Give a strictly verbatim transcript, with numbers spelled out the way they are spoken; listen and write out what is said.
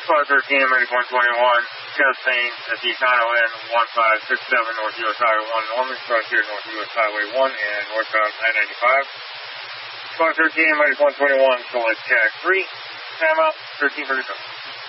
Squad thirteen, American one twenty-one, Chastain at the Econo N one five six seven, North U S Highway one, Norman, cross here North U S Highway one, and northbound I ninety-five. Squad thirteen, American one twenty-one, select Jack three, time out, thirteen thirty-seven.